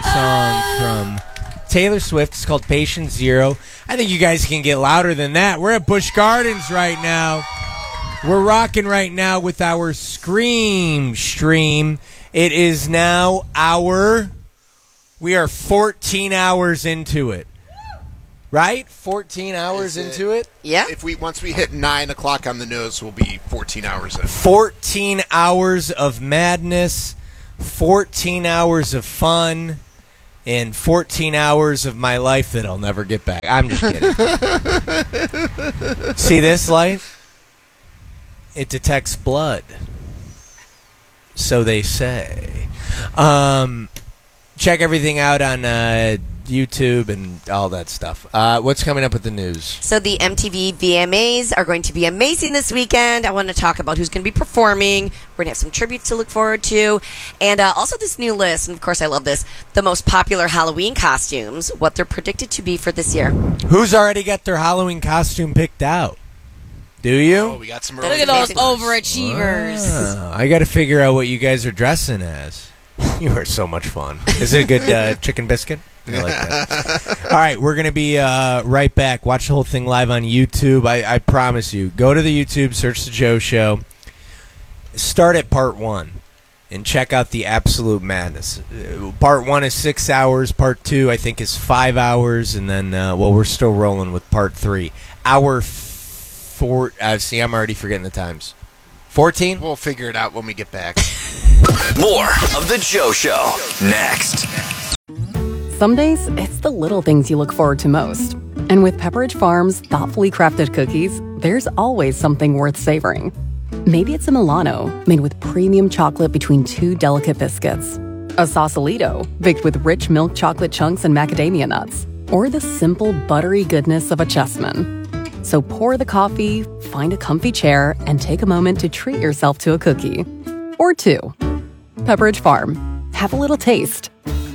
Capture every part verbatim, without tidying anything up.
theme song from Taylor Swift. It's called Patient Zero. I think you guys can get louder than that. We're at Busch Gardens right now. We're rocking right now with our Scream stream. It is now our... We are fourteen hours into it. Right? fourteen hours it, into it? Yeah. If we once we hit nine o'clock on the nose, we'll be fourteen hours in. fourteen hours of madness, fourteen hours of fun, and fourteen hours of my life that I'll never get back. I'm just kidding. See this light? It detects blood. So they say. Um, check everything out on uh, YouTube and all that stuff. Uh, what's coming up with the news? So the M T V V M As are going to be amazing this weekend. I want to talk about who's going to be performing. We're going to have some tributes to look forward to. And uh, also this new list, and of course I love this, the most popular Halloween costumes, what they're predicted to be for this year. Who's already got their Halloween costume picked out? Do you? Oh, we got some early Look at those overachievers. Wow. I got to figure out what you guys are dressing as. You are so much fun. Is it a good uh, chicken biscuit? I like that. All right, we're going to be uh, right back. Watch the whole thing live on YouTube. I, I promise you. Go to the YouTube, search The Joe Show. Start at part one and check out the absolute madness. Uh, part one is six hours. Part two, I think, is five hours. And then, uh, well, we're still rolling with part three. Hour four. Uh, see, I'm already forgetting the times. fourteen? We'll figure it out when we get back. More of The Joe Show next. Some days, it's the little things you look forward to most. And with Pepperidge Farm's thoughtfully crafted cookies, there's always something worth savoring. Maybe it's a Milano, made with premium chocolate between two delicate biscuits. A Sausalito, baked with rich milk chocolate chunks and macadamia nuts. Or the simple, buttery goodness of a Chessman. So pour the coffee, find a comfy chair, and take a moment to treat yourself to a cookie. Or two. Pepperidge Farm. Have a little taste.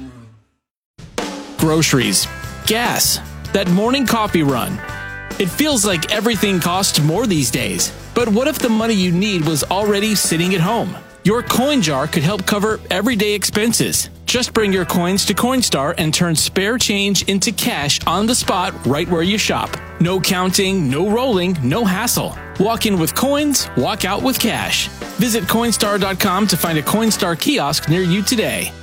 Groceries, gas, that morning coffee run. It feels like everything costs more these days. But what if the money you need was already sitting at home? Your coin jar could help cover everyday expenses. Just bring your coins to Coinstar and turn spare change into cash on the spot right where you shop. No counting, no rolling, no hassle. Walk in with coins, walk out with cash. Visit Coinstar dot com to find a Coinstar kiosk near you today.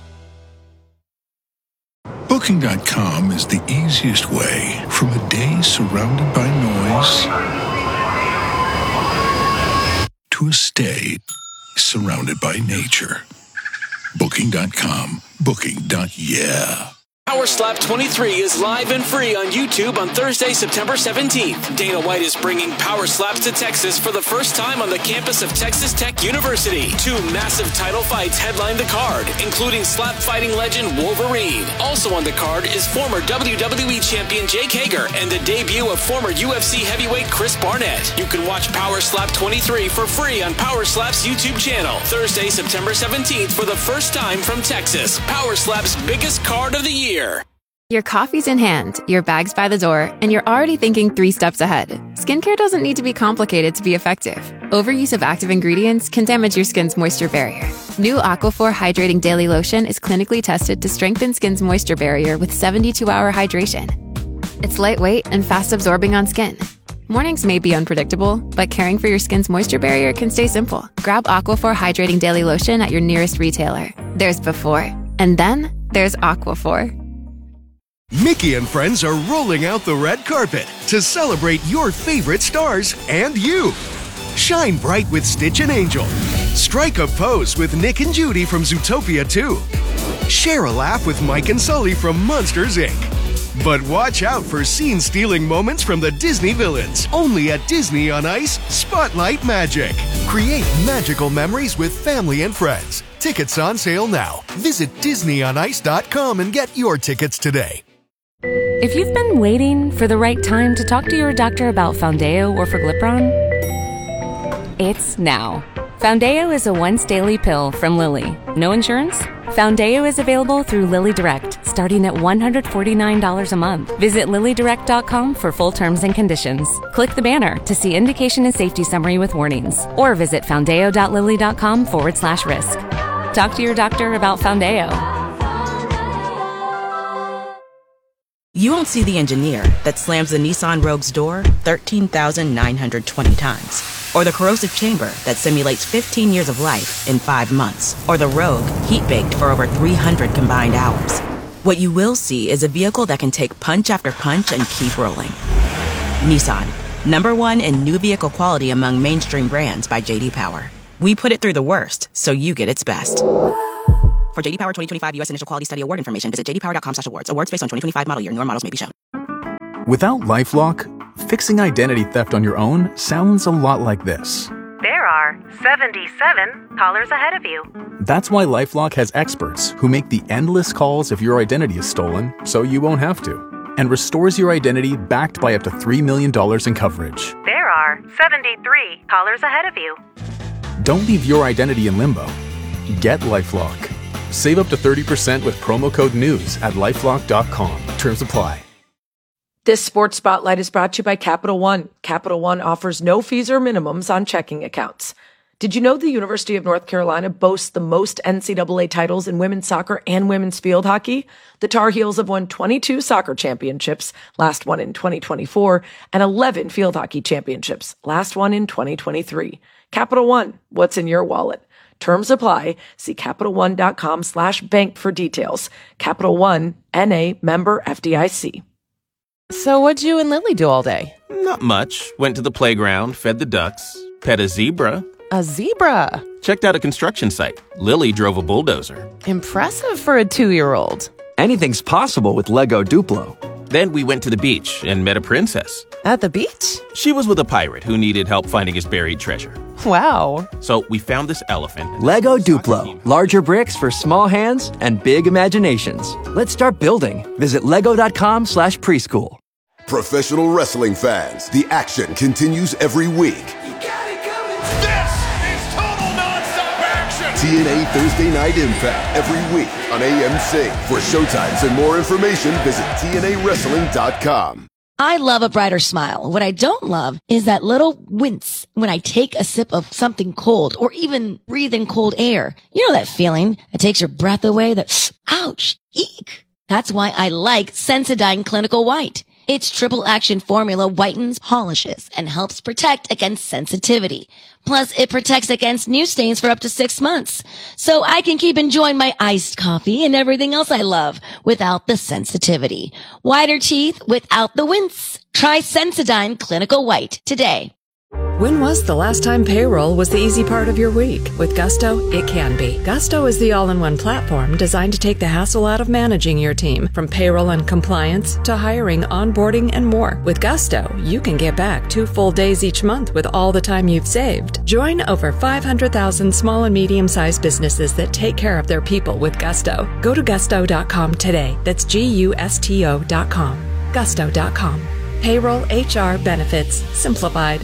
Booking dot com is the easiest way from a day surrounded by noise to a stay surrounded by nature. Booking dot com. Booking. Yeah. Power Slap twenty-three is live and free on YouTube on Thursday, September seventeenth. Dana White is bringing Power Slaps to Texas for the first time on the campus of Texas Tech University. Two massive title fights headline the card, including slap fighting legend Wolverine. Also on the card is former W W E champion Jake Hager and the debut of former U F C heavyweight Chris Barnett. You can watch Power Slap twenty-three for free on Power Slap's YouTube channel. Thursday, September seventeenth for the first time from Texas. Power Slap's biggest card of the year. Your coffee's in hand, your bag's by the door, and you're already thinking three steps ahead. Skincare doesn't need to be complicated to be effective. Overuse of active ingredients can damage your skin's moisture barrier. New Aquaphor Hydrating Daily Lotion is clinically tested to strengthen skin's moisture barrier with seventy-two hour hydration. It's lightweight and fast-absorbing on skin. Mornings may be unpredictable, but caring for your skin's moisture barrier can stay simple. Grab Aquaphor Hydrating Daily Lotion at your nearest retailer. There's before, and then there's Aquaphor. Mickey and friends are rolling out the red carpet to celebrate your favorite stars and you. Shine bright with Stitch and Angel. Strike a pose with Nick and Judy from Zootopia two. Share a laugh with Mike and Sully from Monsters, Incorporated. But watch out for scene-stealing moments from the Disney villains. Only at Disney on Ice, Spotlight Magic. Create magical memories with family and friends. Tickets on sale now. Visit Disney on Ice dot com and get your tickets today. If you've been waiting for the right time to talk to your doctor about Foundayo or Forglipron, it's now. Foundayo is a once-daily pill from Lilly. No insurance? Foundayo is available through Lilly Direct, starting at one hundred forty-nine dollars a month. Visit Lilly Direct dot com for full terms and conditions. Click the banner to see indication and safety summary with warnings. Or visit Foundayo dot Lilly dot com forward slash risk. Talk to your doctor about Foundayo. You won't see the engineer that slams the Nissan Rogue's door thirteen thousand nine hundred twenty times. Or the corrosive chamber that simulates fifteen years of life in five months. Or the Rogue heat-baked for over three hundred combined hours. What you will see is a vehicle that can take punch after punch and keep rolling. Nissan, number one in new vehicle quality among mainstream brands by J D Power. We put it through the worst, so you get its best. For J D Power twenty twenty-five U S Initial Quality Study Award information, visit j d power dot com slash awards. Awards based on twenty twenty-five model year. Newer models may be shown. Without LifeLock, fixing identity theft on your own sounds a lot like this. There are seventy-seven callers ahead of you. That's why LifeLock has experts who make the endless calls if your identity is stolen, so you won't have to, and restores your identity backed by up to three million dollars in coverage. There are seventy-three callers ahead of you. Don't leave your identity in limbo. Get LifeLock. Save up to thirty percent with promo code NEWS at lifelock dot com. Terms apply. This Sports Spotlight is brought to you by Capital One. Capital One offers no fees or minimums on checking accounts. Did you know the University of North Carolina boasts the most N C double A titles in women's soccer and women's field hockey? The Tar Heels have won twenty-two soccer championships, last one in twenty twenty-four, and eleven field hockey championships, last one in twenty twenty-three. Capital One, what's in your wallet? Terms apply. See Capital One dot com slash bank for details. Capital One, N A, member F D I C. So what'd you and Lily do all day? Not much. Went to the playground, fed the ducks, pet a zebra. A zebra? Checked out a construction site. Lily drove a bulldozer. Impressive for a two-year-old. Anything's possible with Lego Duplo. Then we went to the beach and met a princess. At the beach? She was with a pirate who needed help finding his buried treasure. Wow. So we found this elephant. Lego Duplo. Larger bricks for small hands and big imaginations. Let's start building. Visit lego dot com slash preschool. Professional wrestling fans, the action continues every week. T N A Thursday Night Impact every week on A M C. For showtimes and more information, visit T N A wrestling dot com. I love a brighter smile. What I don't love is that little wince when I take a sip of something cold or even breathe in cold air. You know that feeling that takes your breath away, that ouch, eek. That's why I like Sensodyne Clinical White. Its triple action formula whitens, polishes, and helps protect against sensitivity. Plus, it protects against new stains for up to six months. So I can keep enjoying my iced coffee and everything else I love without the sensitivity. Whiter teeth without the wince. Try Sensodyne Clinical White today. When was the last time payroll was the easy part of your week? With Gusto, it can be. Gusto is the all-in-one platform designed to take the hassle out of managing your team, from payroll and compliance to hiring, onboarding, and more. With Gusto, you can get back two full days each month with all the time you've saved. Join over five hundred thousand small and medium-sized businesses that take care of their people with Gusto. Go to gusto dot com today. That's G U S T O dot com. gusto dot com. Payroll, H R, benefits, simplified.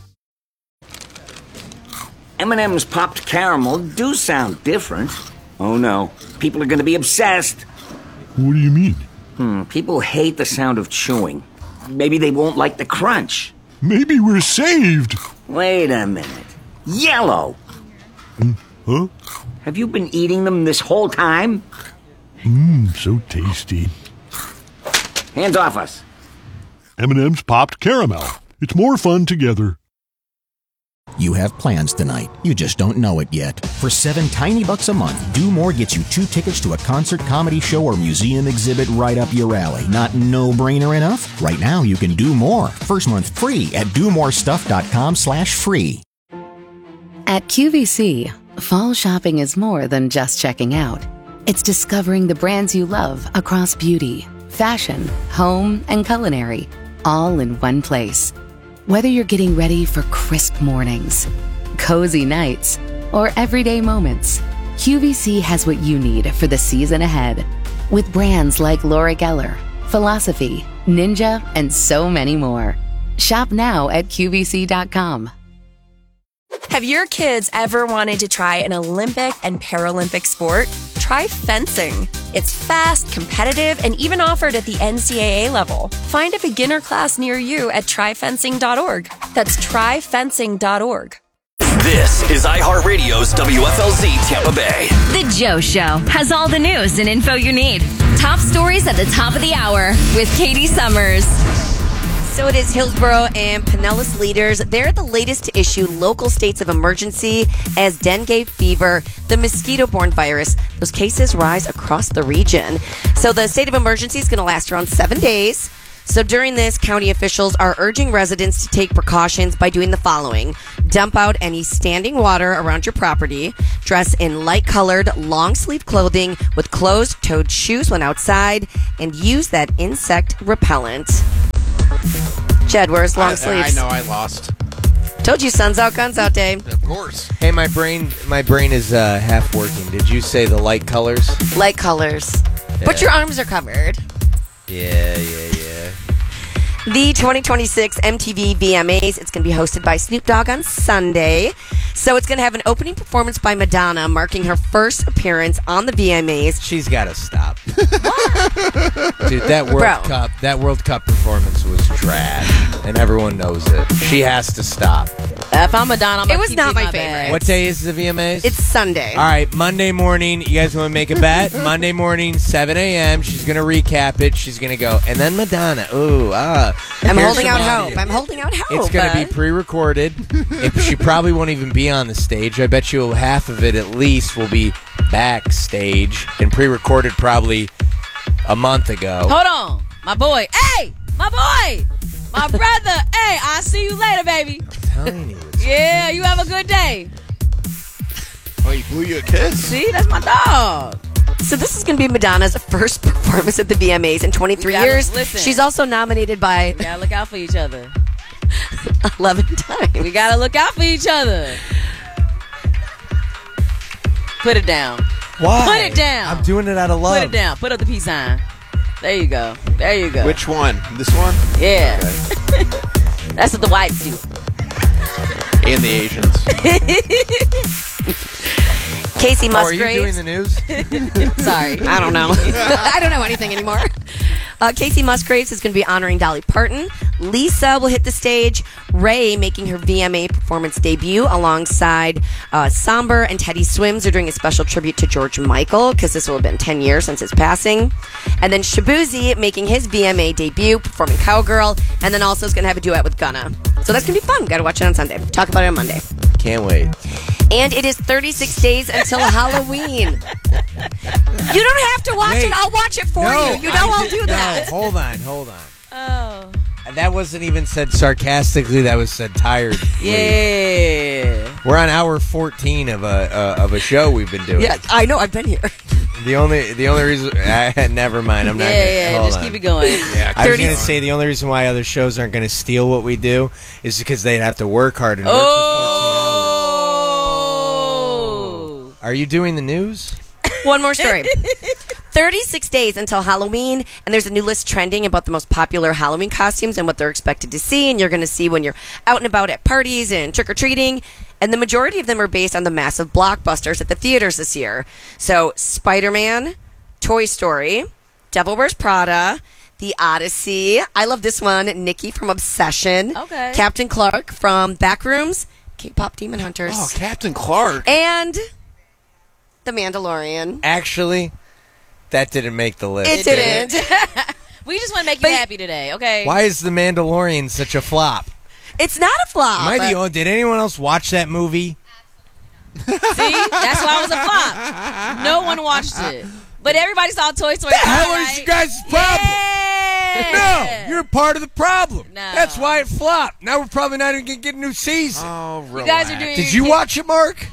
M and M's popped caramel do sound different. Oh no, people are going to be obsessed. What do you mean? Hmm, people hate the sound of chewing. Maybe they won't like the crunch. Maybe we're saved. Wait a minute. Yellow! Mm, huh? Have you been eating them this whole time? Mmm, so tasty. Hands off us. M and M's popped caramel. It's more fun together. You have plans tonight. You just don't know it yet. For seven tiny bucks a month, Do More gets you two tickets to a concert, comedy show, or museum exhibit right up your alley. Not no-brainer enough? Right now, you can do more. First month free at do more stuff dot com slash free. At Q V C, fall shopping is more than just checking out. It's discovering the brands you love across beauty, fashion, home, and culinary, all in one place. Whether you're getting ready for crisp mornings, cozy nights, or everyday moments, Q V C has what you need for the season ahead. With brands like Laura Geller, Philosophy, Ninja, and so many more. Shop now at Q V C dot com. Have your kids ever wanted to try an Olympic and Paralympic sport? Try fencing. It's fast, competitive, and even offered at the N C double A level. Find a beginner class near you at try fencing dot org. That's try fencing dot org. This is iHeartRadio's W F L Z Tampa Bay. The Joe Show has all the news and info you need. top stories at the top of the hour with Katie Summers. So it is Hillsborough and Pinellas leaders. They're the latest to issue local states of emergency as dengue fever, the mosquito-borne virus, those cases rise across the region. So the state of emergency is going to last around seven days. So during this, county officials are urging residents to take precautions by doing the following. Dump out any standing water around your property. Dress in light-colored, long-sleeve clothing with closed-toed shoes when outside. And use that insect repellent. Jed, where's long I, sleeves? I know I lost. Told you, sun's out, guns out, Dave. Of course. Hey, my brain, my brain is uh, half working. Did you say the light colors? Light colors. Yeah. But your arms are covered. Yeah, yeah, yeah. The twenty twenty-six M T V V M As, it's going to be hosted by Snoop Dogg on Sunday. So it's going to have an opening performance by Madonna, marking her first appearance on the V M As. She's got to stop. Dude, that World Bro. Cup, that World Cup performance was trash, and everyone knows it. She has to stop. If I'm Madonna, I'm It gonna was keep not in my my favorite. bag. What day is the V M As? It's Sunday. All right, Monday morning. You guys want to make a bet? Monday morning, seven a.m. She's going to recap it. She's going to go, and then Madonna. Ooh, ah. I'm Here's holding some out audio. hope. I'm holding out hope. It's going to bud. be pre-recorded. If she probably won't even be on the stage. I bet you half of it at least will be backstage and pre-recorded probably a month ago. Hold on, my boy. Hey, my boy, my brother. Hey, I'll see you later, baby. I'm telling you. Yeah, you have a good day. Oh, he blew you a kiss? See, that's my dog. So this is going to be Madonna's first performance at the V M As in twenty-three We gotta years. listen. She's also nominated by We gotta look out for each other. eleven times. We gotta look out for each other. Put it down. Why? Put it down. I'm doing it out of love. Put it down. Put up the peace sign. There you go. There you go. Which one? This one? Yeah. That's what the whites do. And the Asians. Casey Oh, Musgraves. are you doing the news? Sorry, I don't know. I don't know anything anymore. Uh, Casey Musgraves is going to be honoring Dolly Parton. Lisa will hit the stage. Ray making her V M A performance debut alongside uh, Somber and Teddy Swims are doing a special tribute to George Michael because this will have been ten years since his passing. And then Shabuzi making his V M A debut performing Cowgirl, and then also is going to have a duet with Gunna. So that's going to be fun. Got to watch it on Sunday. Talk about it on Monday. Can't wait. And it is thirty-six days until Halloween. You don't have to watch Wait. it. I'll watch it for No, you. You know I I'll did- do that. No, hold on, hold on. Oh. That wasn't even said sarcastically. That was said tired. Yeah. We're on hour fourteen of a uh, of a show we've been doing. Yeah, I know. I've been here. The only the only reason I, never mind. I'm not. Yeah, gonna, yeah, hold just on. keep it going. Yeah, I was thirty going to say the only reason why other shows aren't going to steal what we do is because they'd have to work hard and work for Oh. fourteen hours. Are you doing the news? One more story. thirty-six days until Halloween, and there's a new list trending about the most popular Halloween costumes and what they're expected to see, and you're going to see when you're out and about at parties and trick-or-treating, and the majority of them are based on the massive blockbusters at the theaters this year. So, Spider-Man, Toy Story, Devil Wears Prada, The Odyssey, I love this one, Nikki from Obsession, Okay. Captain Clark from Backrooms, K-pop Demon Hunters, Oh, Captain Clark. and The Mandalorian. Actually, that didn't make the list. It did didn't. We just want to make you But- happy today, okay? Why is The Mandalorian such a flop? It's not a flop. Am I the only, did anyone else watch that movie? See? That's why it was a flop. No one watched it. But everybody saw Toy Story. The hell right? is you guys' problem? Yeah. No, you're part of the problem. No. That's why it flopped. Now we're probably not even going to get a new season. Oh, relax. You guys are doing Did your you kid- watch it, Mark?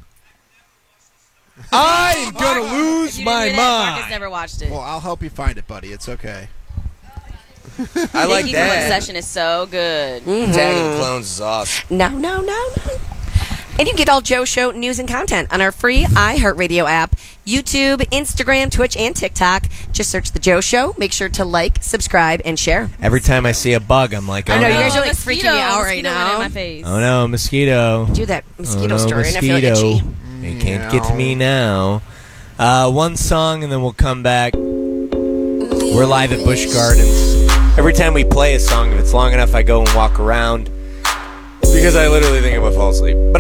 I am going to lose If you didn't my do that, Marcus mind. never watched it. Well, I'll help you find it, buddy. It's okay. I like Nikki from that. Obsession is so good. Tagging clones is awesome. No, no, no, no. And you can get all Joe Show news and content on our free iHeartRadio app, YouTube, Instagram, Twitch, and TikTok. Just search The Joe Show. Make sure to like, subscribe, and share. Every time I see a bug, I'm like, oh I know, no. you guys are like Mosquito, freaking me out right mosquito went now. in my face. Oh no, mosquito. Do that mosquito oh, no, story, and I feel mosquito. itchy. You can't get to me now. Uh, one song, and then we'll come back. We're live at Busch Gardens. Every time we play a song, if it's long enough, I go and walk around because I literally think I'm going to fall asleep. But